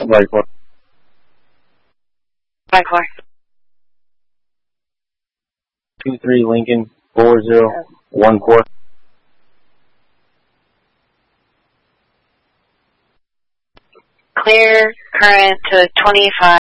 Right 4. Right 4. 23 Lincoln 4014. Clear current to 25.